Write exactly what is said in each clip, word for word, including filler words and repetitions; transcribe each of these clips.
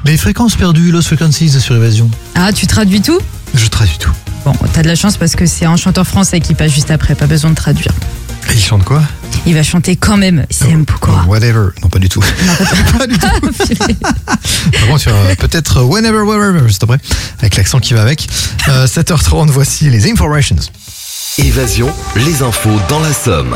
Les fréquences perdues, Lost Frequencies sur Évasion. Ah, tu traduis tout ? Je traduis tout. Bon, t'as de la chance parce que c'est un chanteur français qui passe juste après, pas besoin de traduire. Et il chante quoi? Il va chanter quand même, c'est un peu quoi. Whatever. Non, pas du tout. Non, pas, Pas du tout. Par contre, sur, euh, peut-être Whenever, Wherever, juste après, avec l'accent qui va avec. Euh, sept heures trente, voici les Informations. Évasion, les infos dans la Somme.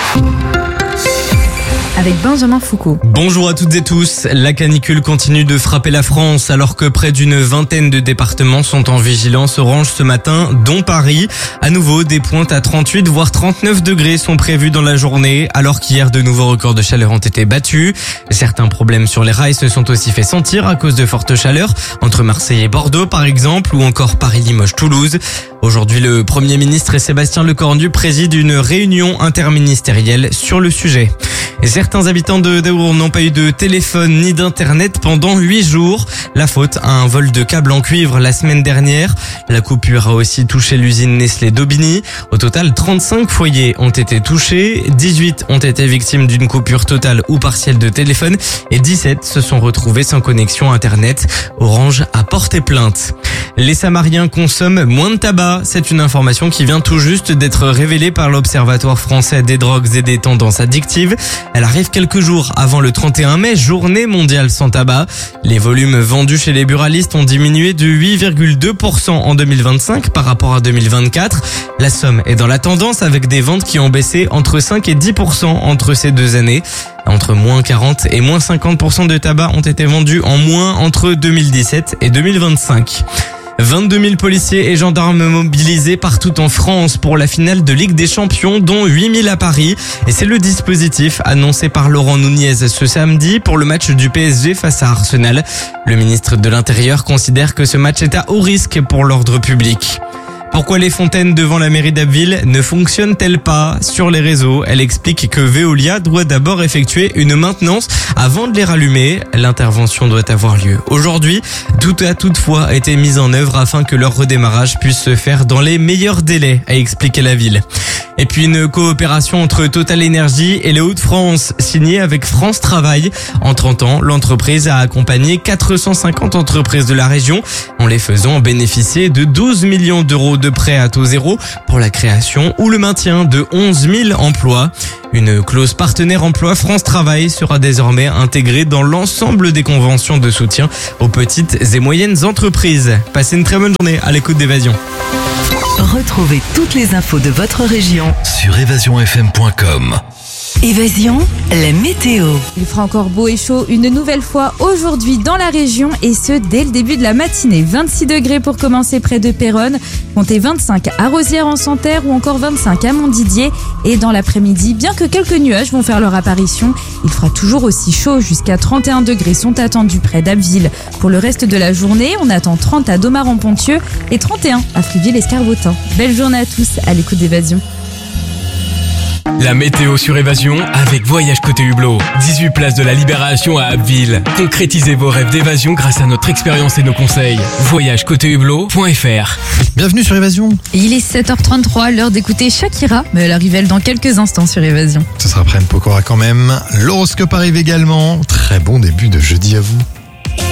Avec Benjamin Foucault. Bonjour à toutes et tous. La canicule continue de frapper la France alors que près d'une vingtaine de départements sont en vigilance orange ce matin, dont Paris. À nouveau, des pointes à trente-huit voire trente-neuf degrés sont prévues dans la journée alors qu'hier de nouveaux records de chaleur ont été battus. Certains problèmes sur les rails se sont aussi fait sentir à cause de fortes chaleurs entre Marseille et Bordeaux par exemple ou encore Paris-Limoges-Toulouse. Aujourd'hui, le Premier ministre et Sébastien Lecornu président une réunion interministérielle sur le sujet. Et certains habitants de Daour n'ont pas eu de téléphone ni d'internet pendant huit jours. La faute à un vol de câbles en cuivre la semaine dernière. La coupure a aussi touché l'usine Nestlé d'Aubigny. Au total, trente-cinq foyers ont été touchés. dix-huit ont été victimes d'une coupure totale ou partielle de téléphone et dix-sept se sont retrouvés sans connexion internet. Orange a porté plainte. Les Samariens consomment moins de tabac. C'est une information qui vient tout juste d'être révélée par l'Observatoire français des drogues et des tendances addictives. Elle arrive quelques jours avant le trente et un mai, journée mondiale sans tabac. Les volumes vendus chez les buralistes ont diminué de huit virgule deux pour cent en deux mille vingt-cinq par rapport à deux mille vingt-quatre. La Somme est dans la tendance avec des ventes qui ont baissé entre cinq et dix pour cent entre ces deux années. Entre moins quarante et moins cinquante pour cent de tabac ont été vendus en moins entre deux mille dix-sept et deux mille vingt-cinq. vingt-deux mille policiers et gendarmes mobilisés partout en France pour la finale de Ligue des Champions, dont huit mille à Paris. Et c'est le dispositif annoncé par Laurent Nunez ce samedi pour le match du P S G face à Arsenal. Le ministre de l'Intérieur considère que ce match est à haut risque pour l'ordre public. Pourquoi les fontaines devant la mairie d'Abbeville ne fonctionnent-elles pas sur les réseaux? Elle explique que Veolia doit d'abord effectuer une maintenance avant de les rallumer. L'intervention doit avoir lieu aujourd'hui. Tout a toutefois été mis en œuvre afin que leur redémarrage puisse se faire dans les meilleurs délais, a expliqué la ville. Et puis une coopération entre Total Energy et les Hauts-de-France signée avec France Travail. En trente ans, l'entreprise a accompagné quatre cent cinquante entreprises de la région en les faisant bénéficier de douze millions d'euros de prêts à taux zéro pour la création ou le maintien de onze mille emplois. Une clause partenaire emploi France Travail sera désormais intégrée dans l'ensemble des conventions de soutien aux petites et moyennes entreprises. Passez une très bonne journée à l'écoute d'Évasion. Retrouvez toutes les infos de votre région Sur évasion f m point com. Évasion, la météo. Il fera encore beau et chaud une nouvelle fois aujourd'hui dans la région et ce dès le début de la matinée. vingt-six degrés pour commencer près de Péronne, comptez vingt-cinq à Rosières-en-Santerre ou encore vingt-cinq à Montdidier. Et dans l'après-midi, bien que quelques nuages vont faire leur apparition, il fera toujours aussi chaud. Jusqu'à trente et un degrés sont attendus près d'Abbeville. Pour le reste de la journée, on attend trente à Domaran-Ponthieu et trente et un à Friville-Escarbotin. Belle journée à tous à l'écoute d'Évasion. La météo sur Évasion avec Voyage Côté Hublot. dix-huit places de la Libération à Abbeville. Concrétisez vos rêves d'évasion grâce à notre expérience et nos conseils. voyage côté hublot point f r. Bienvenue sur Évasion. Et il est sept heures trente-trois, l'heure d'écouter Shakira. Mais elle arrive elle dans quelques instants sur Évasion. Ce sera après Pokora quand même. L'horoscope arrive également. Très bon début de jeudi à vous.